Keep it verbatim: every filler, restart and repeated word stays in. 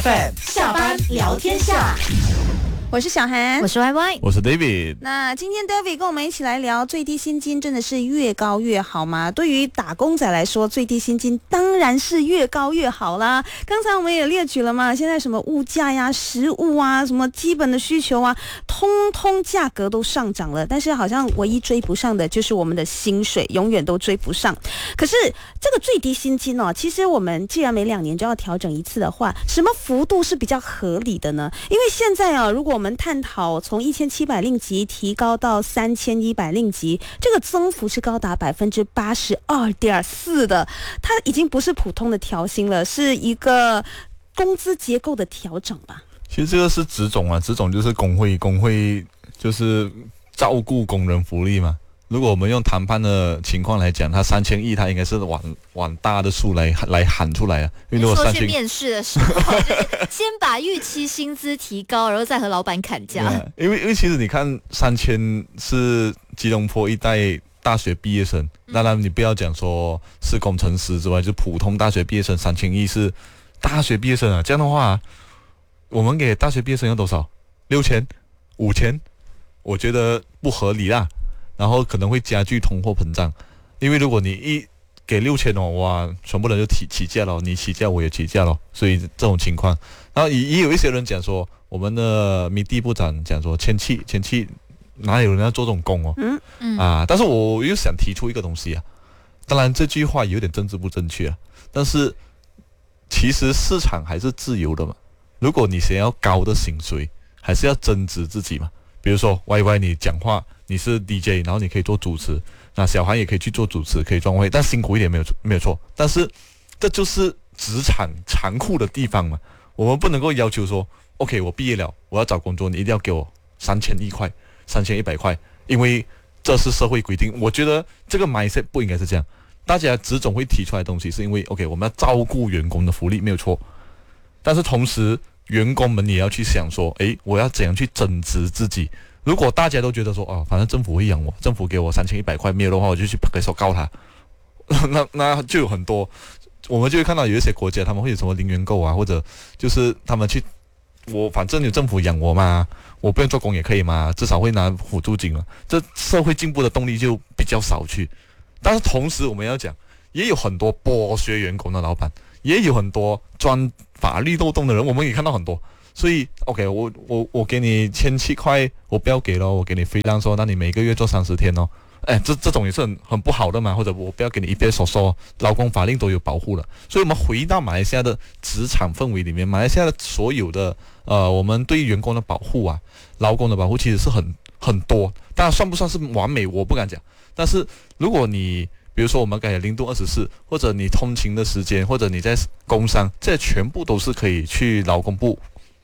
F M 下班聊天下， 我是小韩， 我是 Y Y， 我是 David。 那今天 David 跟我们一起来聊最低薪金真的是越高越好吗？对于打工仔来说，最低薪金当然是越高越好啦。刚才我们也列举了嘛，现在什么物价呀、食物啊、什么基本的需求啊，通通价格都上涨了，但是好像唯一追不上的就是我们的薪水，永远都追不上。可是这个最低薪金哦，其实我们既然每两年就要调整一次的话，什么幅度是比较合理的呢？因为现在啊，如果我们探讨从一千七百令吉提高到三千一百令吉，这个增幅是高达百分之八十二点四的，它已经不是普通的调薪了，是一个工资结构的调整吧。 其实这个是职种啊，职种就是工会，工会就是照顾工人福利嘛。如果我们用谈判的情况来讲，他三千亿，他应该是往往大的数来来喊出来啊。因为如果说三千去面试的时候，就是先把预期薪资提高，然后再和老板砍价。 因为因为其实你看，三千是吉隆坡一代大学毕业生，当然你不要讲说是工程师之外，就普通大学毕业生三千亿是大学毕业生啊。这样的话、啊，我们给大学毕业生要多少？六千、五千，我觉得不合理啦。然后可能会加剧通货膨胀，因为如果你一给六千哦，哇，全部人就起起价了，你起价我也起价了，所以这种情况，然后也也有一些人讲说，我们的米地部长讲说，前期前期哪有人要做这种工哦， 嗯嗯啊，但是我又想提出一个东西啊，当然这句话有点政治不正确啊，但是其实市场还是自由的嘛，如果你想要高的薪水，还是要增值自己嘛。比如说 Y Y 你讲话你是 D J， 然后你可以做主持，那小韩也可以去做主持，可以赚位，但辛苦一点没有没有错，但是这就是职场残酷的地方嘛。我们不能够要求说 OK 我毕业了，我要找工作，你一定要给我三千一块三千一百块，因为这是社会规定。我觉得这个 mindset 不应该是这样。大家职总会提出来的东西是因为 OK 我们要照顾员工的福利没有错，但是同时员工们也要去想说，诶，我要怎样去增值自己？如果大家都觉得说，哦，反正政府会养我，政府给我三千一百块，没有的话我就去拍手告他，那那就有很多，我们就会看到有一些国家他们会有什么零元购啊，或者就是他们去，我反正有政府养我嘛，我不用做工也可以嘛，至少会拿辅助金嘛，这社会进步的动力就比较少去。但是同时我们要讲，也有很多剥削员工的老板。也有很多钻法律漏洞的人，我们也看到很多。所以 OK 我我我给你千七块，我不要给咯，我给你 freelance 说，那你每个月做三十天哦。哎，这这种也是很很不好的嘛，或者我不要给你一边说说，劳工法令都有保护了。所以我们回到马来西亚的职场氛围里面，马来西亚的所有的呃，我们对员工的保护啊，劳工的保护其实是很很多，当然算不算是完美我不敢讲，但是如果你比如说我们改零度二十四，或者你通勤的时间，或者你在工伤，这全部都是可以去劳工部